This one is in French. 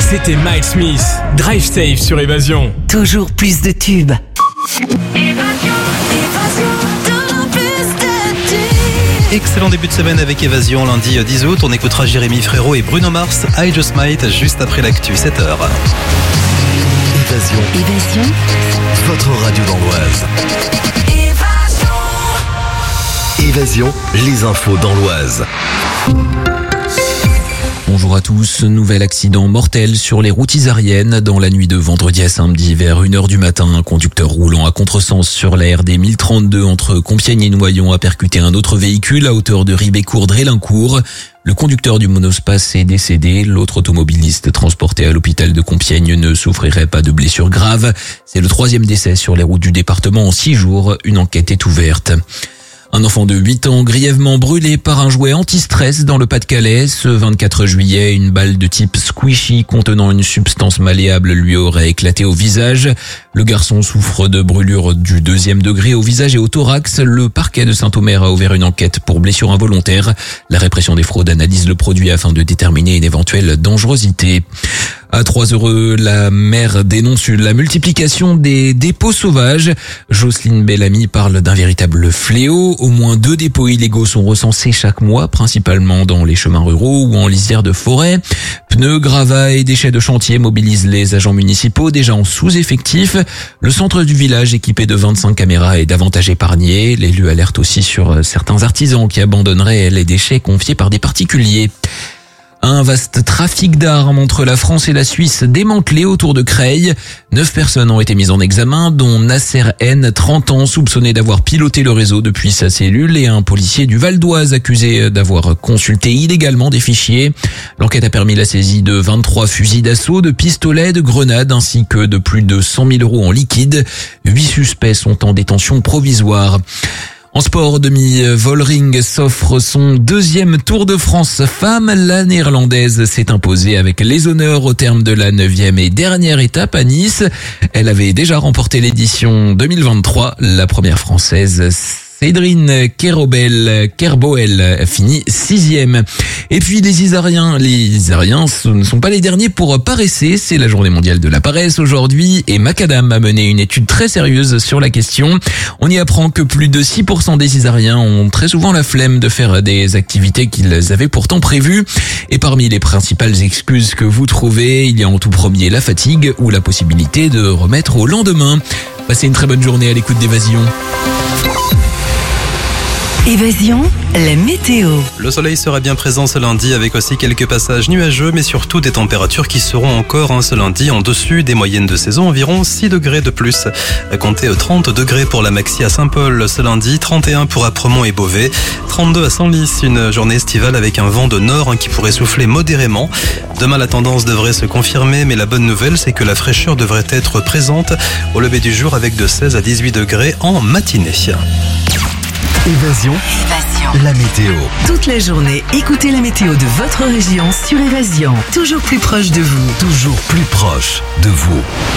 C'était Miles Smith, Drive Safe sur Évasion. Toujours plus de tubes. Excellent début de semaine avec Évasion, lundi 10 août. On écoutera Jérémy Frérot et Bruno Mars, I Just Might, juste après l'actu, 7h. Évasion. Votre radio dans l'Oise. Évasion, les infos dans l'Oise. Bonjour à tous, nouvel accident mortel sur les routes isariennes. Dans la nuit de vendredi à samedi vers 1h du matin, un conducteur roulant à contresens sur la RD 1032 entre Compiègne et Noyon a percuté un autre véhicule à hauteur de Ribécourt-Drélincourt. Le conducteur du monospace est décédé. L'autre automobiliste transporté à l'hôpital de Compiègne ne souffrirait pas de blessures graves. C'est le 3e décès sur les routes du département en 6 jours. Une enquête est ouverte. Un enfant de 8 ans grièvement brûlé par un jouet anti-stress dans le Pas-de-Calais. Ce 24 juillet, une balle de type squishy contenant une substance malléable lui aurait éclaté au visage. Le garçon souffre de brûlures du 2e degré au visage et au thorax. Le parquet de Saint-Omer a ouvert une enquête pour blessure involontaire. La répression des fraudes analyse le produit afin de déterminer une éventuelle dangerosité. À Trois-Heureux, la maire dénonce la multiplication des dépôts sauvages. Jocelyne Bellamy parle d'un véritable fléau. Au moins 2 dépôts illégaux sont recensés chaque mois, principalement dans les chemins ruraux ou en lisière de forêt. Pneus, gravats et déchets de chantier mobilisent les agents municipaux déjà en sous-effectif. Le centre du village, équipé de 25 caméras, est davantage épargné. L'élu alerte aussi sur certains artisans qui abandonneraient les déchets confiés par des particuliers. Un vaste trafic d'armes entre la France et la Suisse démantelé autour de Creil. 9 personnes ont été mises en examen, dont Nasser N, 30 ans, soupçonné d'avoir piloté le réseau depuis sa cellule, et un policier du Val d'Oise accusé d'avoir consulté illégalement des fichiers. L'enquête a permis la saisie de 23 fusils d'assaut, de pistolets, de grenades, ainsi que de plus de 100 000 € en liquide. 8 suspects sont en détention provisoire. En sport, Demi Vollering s'offre son 2e Tour de France femme. La néerlandaise s'est imposée avec les honneurs au terme de la 9e et dernière étape à Nice. Elle avait déjà remporté l'édition 2023. La première française, Cédrine Kerboel finit 6e. Et puis les Isariens ne sont pas les derniers pour paresser. C'est la journée mondiale de la paresse aujourd'hui et Macadam a mené une étude très sérieuse sur la question. On y apprend que plus de 6% des Isariens ont très souvent la flemme de faire des activités qu'ils avaient pourtant prévues. Et parmi les principales excuses que vous trouvez, il y a en tout premier la fatigue ou la possibilité de remettre au lendemain. Passez une très bonne journée à l'écoute d'Évasion. Évasion, la météo. Le soleil sera bien présent ce lundi avec aussi quelques passages nuageux, mais surtout des températures qui seront encore ce lundi en dessus des moyennes de saison, environ 6 degrés de plus. À compter 30 degrés pour la maxi à Saint-Paul ce lundi, 31 pour Apremont et Beauvais, 32 à Senlis, une journée estivale avec un vent de nord qui pourrait souffler modérément. Demain, la tendance devrait se confirmer, mais la bonne nouvelle, c'est que la fraîcheur devrait être présente au lever du jour avec de 16 à 18 degrés en matinée. Évasion, la météo. Toute la journée, écoutez la météo de votre région sur Évasion. Toujours plus proche de vous. Toujours plus proche de vous.